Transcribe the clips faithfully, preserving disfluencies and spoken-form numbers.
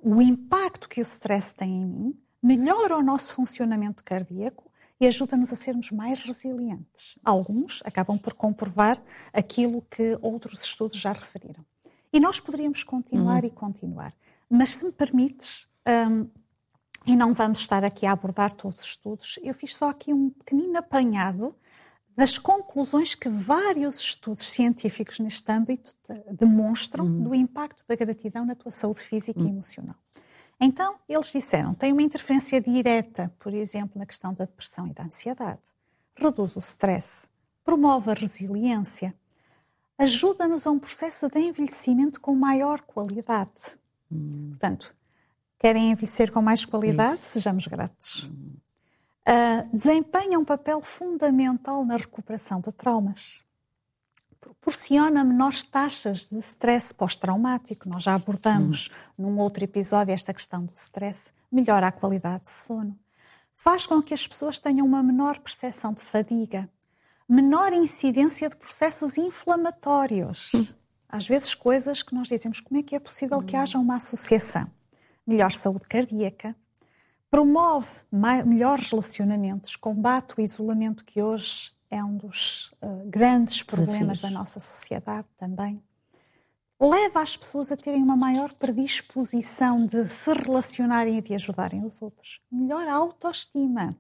o impacto que o stress tem em mim, melhora o nosso funcionamento cardíaco e ajuda-nos a sermos mais resilientes. Alguns acabam por comprovar aquilo que outros estudos já referiram. E nós poderíamos continuar uhum. e continuar. Mas se me permites, um, e não vamos estar aqui a abordar todos os estudos, eu fiz só aqui um pequenino apanhado das conclusões que vários estudos científicos neste âmbito demonstram uhum. do impacto da gratidão na tua saúde física uhum. e emocional. Então, eles disseram, tem uma interferência direta, por exemplo, na questão da depressão e da ansiedade, reduz o stress, promove a resiliência, ajuda-nos a um processo de envelhecimento com maior qualidade. Hum. Portanto, querem envelhecer com mais qualidade? Isso. Sejamos gratos. Hum. Uh, desempenha um papel fundamental na recuperação de traumas. Proporciona menores taxas de stress pós-traumático. Nós já abordamos hum. num outro episódio esta questão do stress. Melhora a qualidade de sono. Faz com que as pessoas tenham uma menor percepção de fadiga. Menor incidência de processos inflamatórios. Hum. Às vezes coisas que nós dizemos, como é que é possível hum. que haja uma associação? Melhor saúde cardíaca. Promove mai- melhores relacionamentos, combate o isolamento que hoje é um dos uh, grandes problemas Desafios. Da nossa sociedade também. Leva as pessoas a terem uma maior predisposição de se relacionarem e de ajudarem os outros. Melhora a autoestima.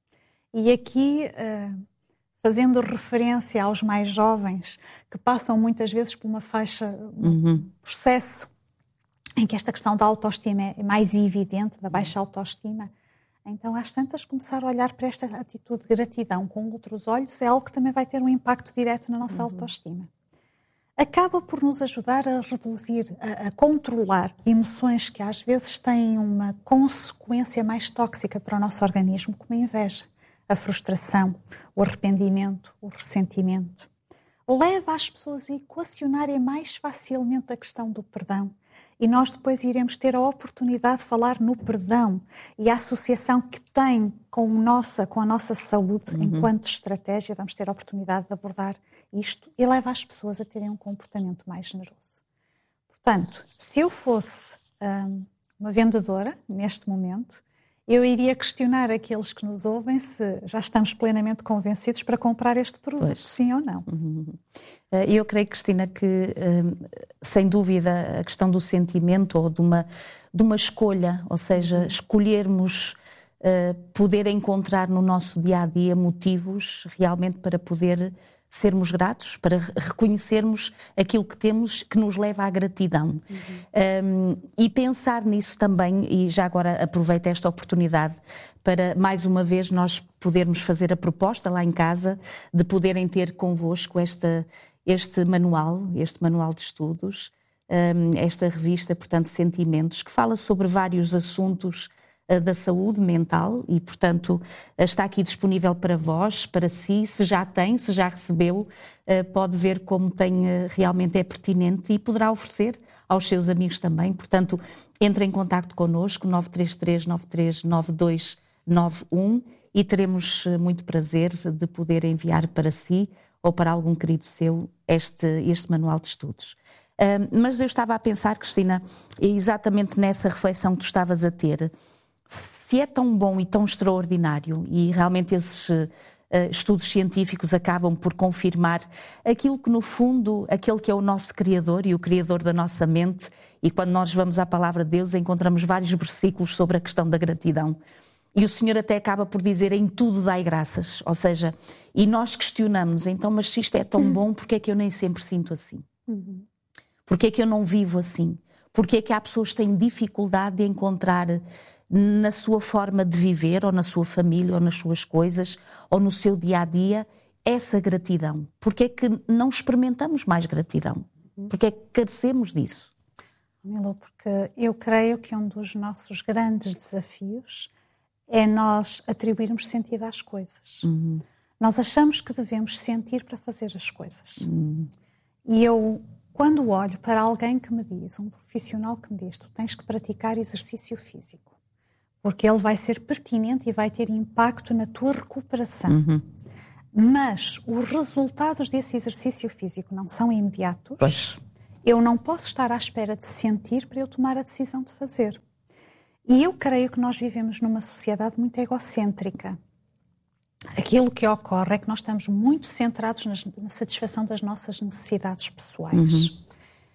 E aqui, uh, fazendo referência aos mais jovens, que passam muitas vezes por uma faixa, um uhum. processo em que esta questão da autoestima é mais evidente, da baixa autoestima. Então, às tantas, começar a olhar para esta atitude de gratidão com outros olhos é algo que também vai ter um impacto direto na nossa uhum. autoestima. Acaba por nos ajudar a reduzir, a, a controlar emoções que às vezes têm uma consequência mais tóxica para o nosso organismo, como a inveja, a frustração, o arrependimento, o ressentimento. Leva as pessoas a equacionarem mais facilmente a questão do perdão. E nós depois iremos ter a oportunidade de falar no perdão e a associação que tem com, nossa, com a nossa saúde uhum. enquanto estratégia. Vamos ter a oportunidade de abordar isto e leva as pessoas a terem um comportamento mais generoso. Portanto, se eu fosse hum, uma vendedora neste momento, eu iria questionar aqueles que nos ouvem se já estamos plenamente convencidos para comprar este produto, pois. Sim ou não. Uhum. Eu creio, Cristina, que sem dúvida a questão do sentimento ou de uma, de uma escolha, ou seja, escolhermos uh, poder encontrar no nosso dia-a-dia motivos realmente para poder sermos gratos, para reconhecermos aquilo que temos que nos leva à gratidão. Uhum. Um, e pensar nisso também, e já agora aproveito esta oportunidade para mais uma vez nós podermos fazer a proposta lá em casa de poderem ter convosco esta, este manual, este manual de estudos, um, esta revista, portanto, Sentimentos, que fala sobre vários assuntos da saúde mental e, portanto, está aqui disponível para vós, para si, se já tem, se já recebeu, pode ver como tem, realmente é pertinente e poderá oferecer aos seus amigos também. Portanto, entre em contacto connosco, nove três três nove três nove dois nove um, e teremos muito prazer de poder enviar para si ou para algum querido seu este, este manual de estudos. Um, mas eu estava a pensar, Cristina, exatamente nessa reflexão que tu estavas a ter. Se é tão bom e tão extraordinário, e realmente esses uh, estudos científicos acabam por confirmar aquilo que, no fundo, aquele que é o nosso Criador e o Criador da nossa mente, e quando nós vamos à Palavra de Deus encontramos vários versículos sobre a questão da gratidão. E o Senhor até acaba por dizer, em tudo dai graças, ou seja, e nós questionamos, então, mas se isto é tão bom, porque é que eu nem sempre sinto assim? Uhum. Porque é que eu não vivo assim? Porque é que há pessoas que têm dificuldade de encontrar na sua forma de viver, ou na sua família, ou nas suas coisas, ou no seu dia-a-dia, essa gratidão? Porque é que não experimentamos mais gratidão? Porque é que carecemos disso? Milo, porque eu creio que um dos nossos grandes desafios é nós atribuirmos sentido às coisas. Uhum. Nós achamos que devemos sentir para fazer as coisas. Uhum. E eu, quando olho para alguém que me diz, um profissional que me diz, tu tens que praticar exercício físico, porque ele vai ser pertinente e vai ter impacto na tua recuperação. Uhum. Mas os resultados desse exercício físico não são imediatos. Pois. Eu não posso estar à espera de sentir para eu tomar a decisão de fazer. E eu creio que nós vivemos numa sociedade muito egocêntrica. Aquilo que ocorre é que nós estamos muito centrados nas, na satisfação das nossas necessidades pessoais. Uhum.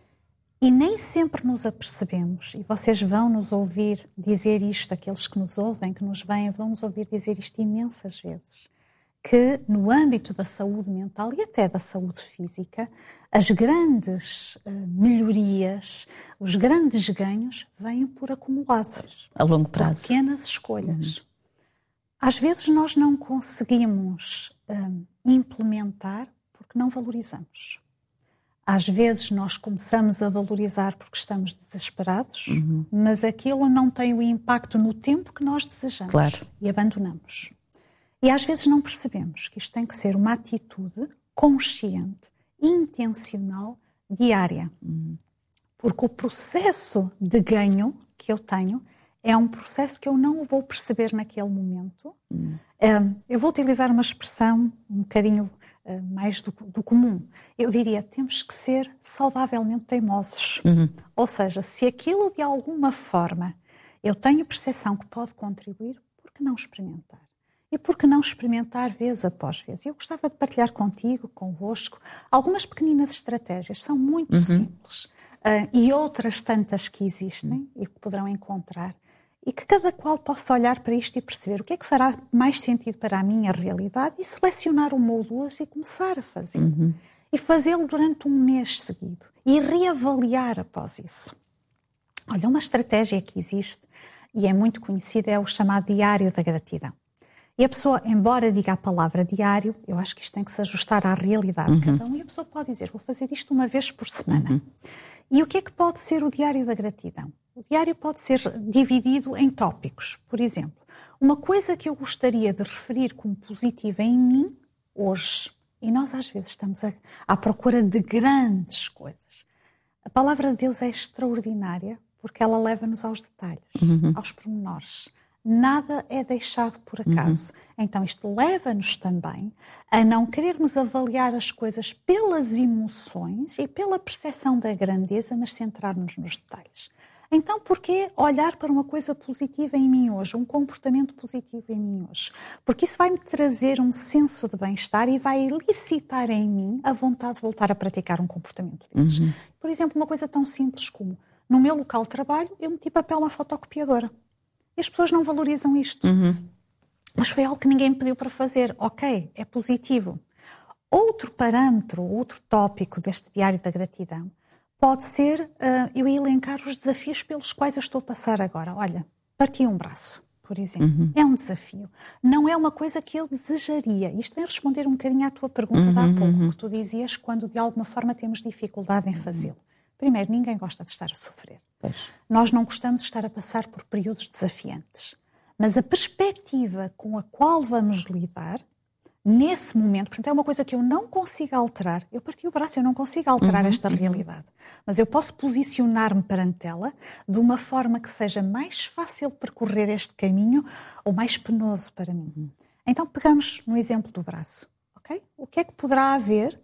E nem sempre nos apercebemos, e vocês vão nos ouvir dizer isto, aqueles que nos ouvem, que nos veem, vão nos ouvir dizer isto imensas vezes, que no âmbito da saúde mental e até da saúde física, as grandes uh, melhorias, os grandes ganhos vêm por acumulado. A longo prazo. Por pequenas escolhas. Uhum. Às vezes nós não conseguimos uh, implementar porque não valorizamos. Às vezes nós começamos a valorizar porque estamos desesperados, uhum. mas aquilo não tem o impacto no tempo que nós desejamos. Claro. E abandonamos. E às vezes não percebemos que isto tem que ser uma atitude consciente, intencional, diária. Uhum. Porque o processo de ganho que eu tenho é um processo que eu não vou perceber naquele momento. Uhum. Um, eu vou utilizar uma expressão um bocadinho uh, mais do, do comum. Eu diria, temos que ser saudavelmente teimosos. Uhum. Ou seja, se aquilo de alguma forma eu tenho percepção que pode contribuir, por que não experimentar? E por que não experimentar vez após vez? Eu gostava de partilhar contigo, convosco, algumas pequeninas estratégias, são muito uhum. simples. Uh, e outras tantas que existem uhum. e que poderão encontrar. E que cada qual possa olhar para isto e perceber o que é que fará mais sentido para a minha realidade e selecionar uma ou duas e começar a fazer. Uhum. E fazê-lo durante um mês seguido. E reavaliar após isso. Olha, uma estratégia que existe e é muito conhecida é o chamado diário da gratidão. E a pessoa, embora diga a palavra diário, eu acho que isto tem que se ajustar à realidade uhum. de cada um. E a pessoa pode dizer, vou fazer isto uma vez por semana. Uhum. E o que é que pode ser o diário da gratidão? O diário pode ser dividido em tópicos. Por exemplo, uma coisa que eu gostaria de referir como positiva em mim hoje. E nós às vezes estamos a, à procura de grandes coisas. A palavra de Deus é extraordinária porque ela leva-nos aos detalhes, uhum. aos pormenores. Nada é deixado por acaso. Uhum. Então isto leva-nos também a não querermos avaliar as coisas pelas emoções e pela percepção da grandeza, mas centrar-nos nos detalhes. Então, porquê olhar para uma coisa positiva em mim hoje, um comportamento positivo em mim hoje? Porque isso vai-me trazer um senso de bem-estar e vai elicitar em mim a vontade de voltar a praticar um comportamento desses. Uhum. Por exemplo, uma coisa tão simples como, no meu local de trabalho, eu meti papel na fotocopiadora. E as pessoas não valorizam isto. Uhum. Mas foi algo que ninguém me pediu para fazer. Ok, é positivo. Outro parâmetro, outro tópico deste diário da gratidão, pode ser uh, eu elencar os desafios pelos quais eu estou a passar agora. Olha, parti um braço, por exemplo. Uhum. É um desafio. Não é uma coisa que eu desejaria. Isto vem responder um bocadinho à tua pergunta uhum, de há pouco, uhum. que tu dizias quando de alguma forma temos dificuldade em fazê-lo. Primeiro, ninguém gosta de estar a sofrer. Pois. Nós não gostamos de estar a passar por períodos desafiantes. Mas a perspectiva com a qual vamos lidar, nesse momento, portanto, é uma coisa que eu não consigo alterar. Eu parti o braço, eu não consigo alterar uhum, esta realidade. Mas eu posso posicionar-me perante ela de uma forma que seja mais fácil percorrer este caminho ou mais penoso para mim. Uhum. Então, pegamos no exemplo do braço. Okay? O que é que poderá haver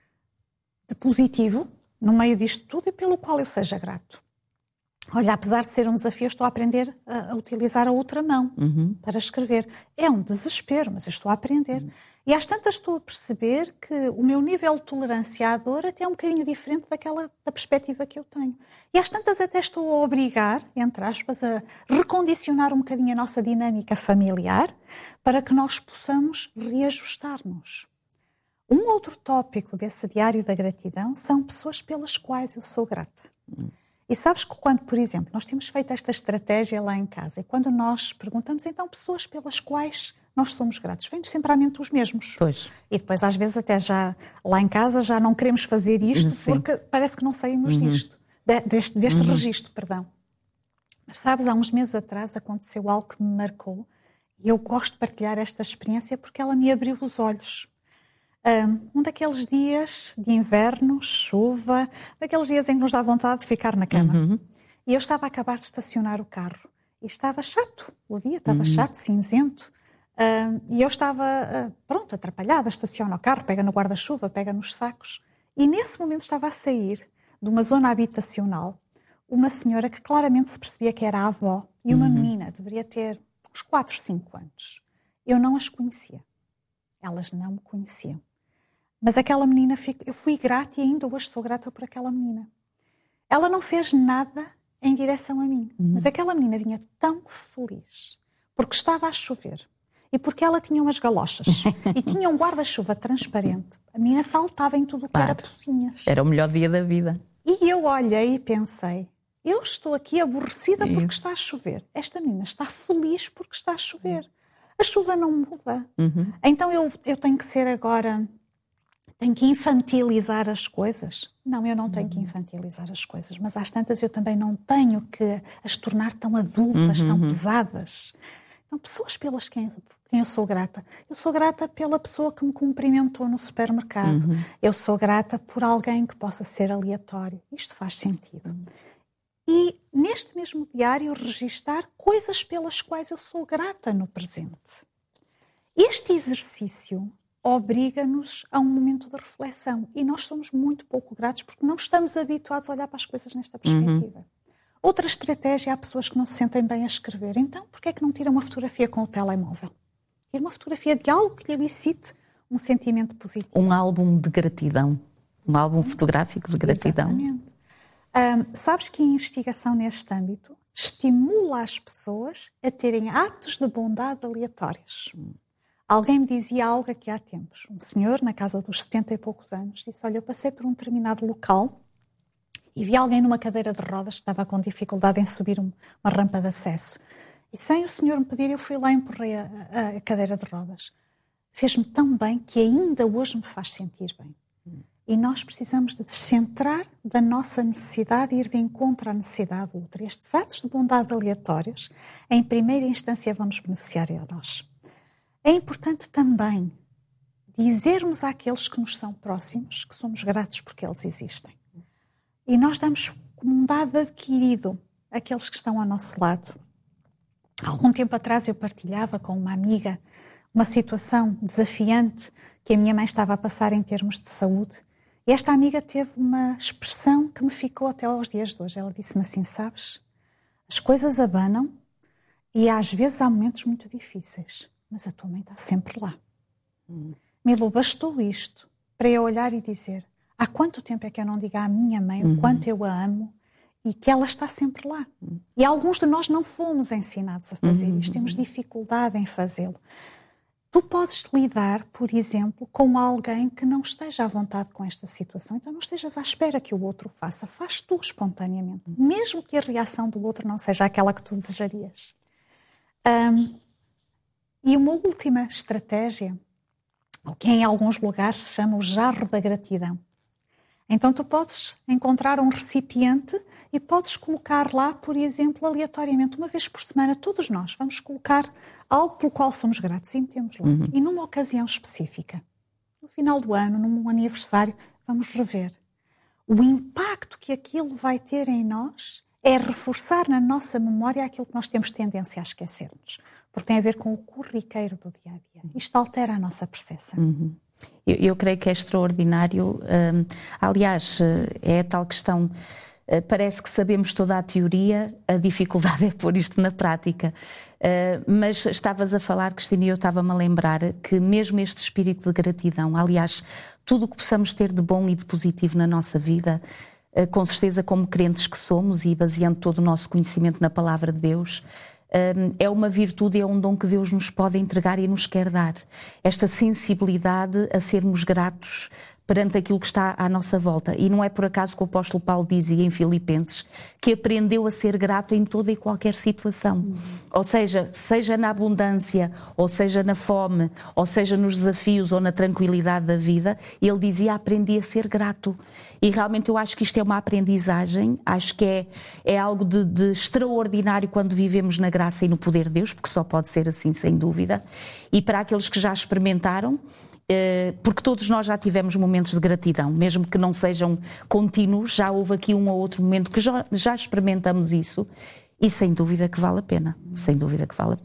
de positivo no meio disto tudo e pelo qual eu seja grato? Olha, apesar de ser um desafio, eu estou a aprender a, a utilizar a outra mão uhum. para escrever. É um desespero, mas eu estou a aprender. Uhum. E às tantas estou a perceber que o meu nível de tolerância à dor até é um bocadinho diferente daquela da perspectiva que eu tenho. E às tantas até estou a obrigar, entre aspas, a recondicionar um bocadinho a nossa dinâmica familiar para que nós possamos reajustar-nos. Um outro tópico desse diário da gratidão são pessoas pelas quais eu sou grata. Uhum. E sabes que quando, por exemplo, nós temos feito esta estratégia lá em casa e quando nós perguntamos então pessoas pelas quais nós somos gratos, vem-nos sempre à mente os mesmos. Pois. E depois às vezes até já lá em casa já não queremos fazer isto Sim. porque parece que não saímos uhum. disto, deste, deste uhum. registro, perdão. Mas sabes, há uns meses atrás aconteceu algo que me marcou e eu gosto de partilhar esta experiência porque ela me abriu os olhos. Um daqueles dias de inverno, chuva, daqueles dias em que nos dá vontade de ficar na cama. Uhum. E eu estava a acabar de estacionar o carro. E estava chato, o dia estava uhum. chato, cinzento. Um, e eu estava, uh, pronto, atrapalhada, estaciona o carro, pega no guarda-chuva, pega nos sacos. E nesse momento estava a sair de uma zona habitacional uma senhora que claramente se percebia que era a avó e uma uhum. menina, deveria ter uns quatro, cinco anos. Eu não as conhecia. Elas não me conheciam. Mas aquela menina, eu fui grata e ainda hoje sou grata por aquela menina. Ela não fez nada em direção a mim, uhum. mas aquela menina vinha tão feliz porque estava a chover e porque ela tinha umas galochas e tinha um guarda-chuva transparente. A menina saltava em tudo o que claro. Era pocinhas. Era o melhor dia da vida. E eu olhei e pensei, eu estou aqui aborrecida Isso. porque está a chover. Esta menina está feliz porque está a chover. A chuva não muda. Uhum. Então eu, eu tenho que ser agora... Tenho que infantilizar as coisas? Não, eu não tenho que infantilizar as coisas, mas às tantas eu também não tenho que as tornar tão adultas, uhum. tão pesadas. Então, pessoas pelas quem, quem eu sou grata. Eu sou grata pela pessoa que me cumprimentou no supermercado. Uhum. Eu sou grata por alguém que possa ser aleatório. Isto faz sentido. Uhum. E neste mesmo diário registar coisas pelas quais eu sou grata no presente. Este exercício obriga-nos a um momento de reflexão. E nós somos muito pouco gratos porque não estamos habituados a olhar para as coisas nesta perspectiva. Uhum. Outra estratégia, há pessoas que não se sentem bem a escrever. Então, por que é que não tira uma fotografia com o telemóvel? Tira uma fotografia de algo que lhe elicite um sentimento positivo. Um álbum de gratidão. Um álbum fotográfico de gratidão. Exatamente. Um, sabes que a investigação neste âmbito estimula as pessoas a terem atos de bondade aleatórios. Alguém me dizia algo aqui há tempos. Um senhor, na casa dos setenta e poucos anos, disse, olha, eu passei por um determinado local e vi alguém numa cadeira de rodas que estava com dificuldade em subir uma rampa de acesso. E sem o senhor me pedir, eu fui lá e empurrei a, a, a cadeira de rodas. Fez-me tão bem que ainda hoje me faz sentir bem. E nós precisamos de descentrar da nossa necessidade e ir de encontro à necessidade do outro. Estes atos de bondade aleatórios, em primeira instância, vão nos beneficiar a nós. É importante também dizermos àqueles que nos são próximos que somos gratos porque eles existem. E nós damos como um dado adquirido àqueles que estão ao nosso lado. Há algum tempo atrás eu partilhava com uma amiga uma situação desafiante que a minha mãe estava a passar em termos de saúde. E esta amiga teve uma expressão que me ficou até aos dias de hoje. Ela disse-me assim, sabes, as coisas abanam e às vezes há momentos muito difíceis. Mas a tua mãe está sempre lá. Hum. Milu, bastou isto para eu olhar e dizer há quanto tempo é que eu não digo à minha mãe uhum. o quanto eu a amo e que ela está sempre lá. Uhum. E alguns de nós não fomos ensinados a fazer uhum. isto, temos dificuldade em fazê-lo. Tu podes lidar, por exemplo, com alguém que não esteja à vontade com esta situação, então não estejas à espera que o outro faça, faz tu espontaneamente, uhum. mesmo que a reação do outro não seja aquela que tu desejarias. Um, E uma última estratégia, o que em alguns lugares se chama o jarro da gratidão. Então tu podes encontrar um recipiente e podes colocar lá, por exemplo, aleatoriamente, uma vez por semana, todos nós vamos colocar algo pelo qual somos gratos e metemos lá. Uhum. E numa ocasião específica, no final do ano, num aniversário, vamos rever. O impacto que aquilo vai ter em nós é reforçar na nossa memória aquilo que nós temos tendência a esquecer-nos. Porque tem a ver com o corriqueiro do dia-a-dia. Isto altera a nossa percepção. Uhum. Eu, eu creio que é extraordinário. Um, aliás, é a tal questão, uh, parece que sabemos toda a teoria, a dificuldade é pôr isto na prática. Uh, mas estavas a falar, Cristina, e eu estava-me a lembrar que mesmo este espírito de gratidão, aliás, tudo o que possamos ter de bom e de positivo na nossa vida, com certeza como crentes que somos e baseando todo o nosso conhecimento na palavra de Deus, é uma virtude e é um dom que Deus nos pode entregar e nos quer dar. Esta sensibilidade a sermos gratos perante aquilo que está à nossa volta. E não é por acaso que o apóstolo Paulo dizia em Filipenses que aprendeu a ser grato em toda e qualquer situação. Uhum. Ou seja, seja na abundância, ou seja na fome, ou seja nos desafios ou na tranquilidade da vida, ele dizia, aprendi a ser grato. E realmente eu acho que isto é uma aprendizagem, acho que é, é algo de, de extraordinário quando vivemos na graça e no poder de Deus, porque só pode ser assim, sem dúvida. E para aqueles que já experimentaram, porque todos nós já tivemos momentos de gratidão, mesmo que não sejam contínuos, já houve aqui um ou outro momento que já, já experimentamos isso e sem dúvida que vale a pena, sem dúvida que vale a pena.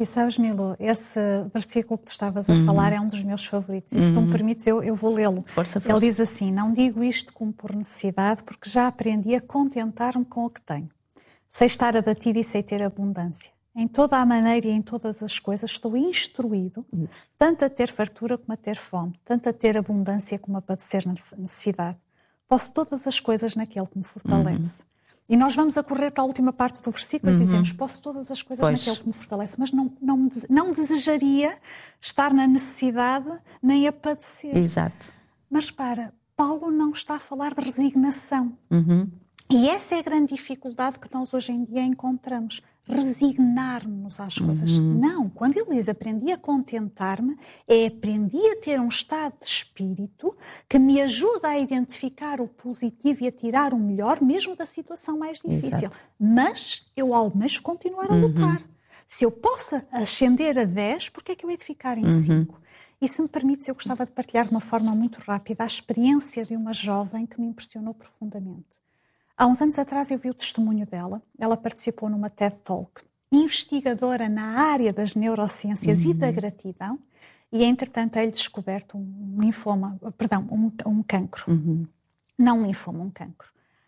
E sabes, Milu, esse versículo que tu estavas a uhum. falar é um dos meus favoritos. E se tu me permites, eu, eu vou lê-lo. Força, força. Ele diz assim: não digo isto como por necessidade, porque já aprendi a contentar-me com o que tenho. Sei estar abatido e sei ter abundância. Em toda a maneira e em todas as coisas estou instruído, Isso. tanto a ter fartura como a ter fome, tanto a ter abundância como a padecer necessidade. Posso todas as coisas naquele que me fortalece. Uhum. E nós vamos a correr para a última parte do versículo uhum. e dizemos: posso todas as coisas pois. naquele que me fortalece, mas não, não, não desejaria estar na necessidade nem a padecer. Exato. Mas para, Paulo não está a falar de resignação. Uhum. E essa é a grande dificuldade que nós hoje em dia encontramos. Resignar-nos às coisas. Uhum. Não, quando ele diz aprendi a contentar-me, é aprendi a ter um estado de espírito que me ajuda a identificar o positivo e a tirar o melhor mesmo da situação mais difícil. Exato. Mas eu almejo continuar a lutar. Uhum. Se eu posso ascender a dez, por que é que eu hei de ficar em cinco? Uhum. E se me permites, eu gostava de partilhar de uma forma muito rápida a experiência de uma jovem que me impressionou profundamente. Há uns anos atrás eu vi o testemunho dela. Ela participou numa TED Talk, investigadora na área das neurociências uhum. e da gratidão, e entretanto é-lhe descoberto um linfoma, perdão, um, um cancro. Uhum. Não um linfoma, um cancro.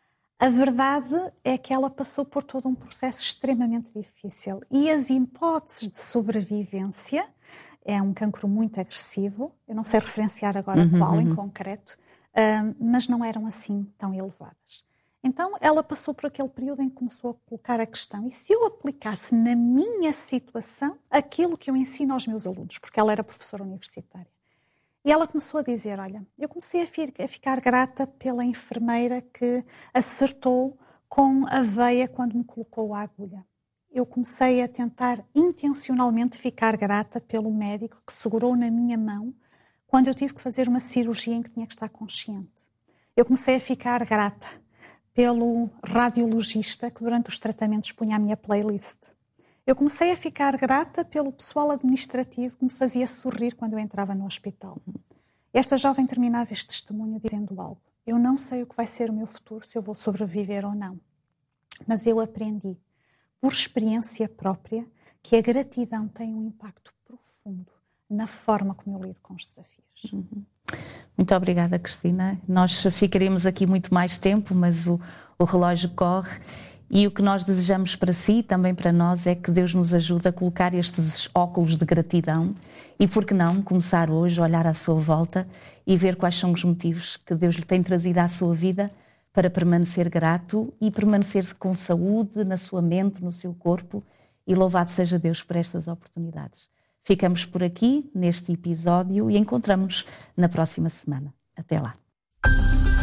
A verdade é que ela passou por todo um processo extremamente difícil e as hipóteses de sobrevivência, é um cancro muito agressivo, eu não sei referenciar agora uhum. qual em concreto, uh, mas não eram assim tão elevadas. Então, ela passou por aquele período em que começou a colocar a questão: e se eu aplicasse na minha situação aquilo que eu ensino aos meus alunos? Porque ela era professora universitária. E ela começou a dizer: olha, eu comecei a, fi- a ficar grata pela enfermeira que acertou com a veia quando me colocou a agulha. Eu comecei a tentar intencionalmente ficar grata pelo médico que segurou na minha mão quando eu tive que fazer uma cirurgia em que tinha que estar consciente. Eu comecei a ficar grata pelo radiologista que durante os tratamentos punha a minha playlist. Eu comecei a ficar grata pelo pessoal administrativo que me fazia sorrir quando eu entrava no hospital. Esta jovem terminava este testemunho dizendo algo: eu não sei o que vai ser o meu futuro, se eu vou sobreviver ou não, mas eu aprendi, por experiência própria, que a gratidão tem um impacto profundo na forma como eu lido com os desafios. Uhum. Muito obrigada, Cristina. Nós ficaremos aqui muito mais tempo, mas o, o relógio corre e o que nós desejamos para si e também para nós é que Deus nos ajude a colocar estes óculos de gratidão e, por que não, começar hoje a olhar à sua volta e ver quais são os motivos que Deus lhe tem trazido à sua vida para permanecer grato e permanecer com saúde na sua mente, no seu corpo, e louvado seja Deus por estas oportunidades. Ficamos por aqui neste episódio e encontramos-nos na próxima semana. Até lá.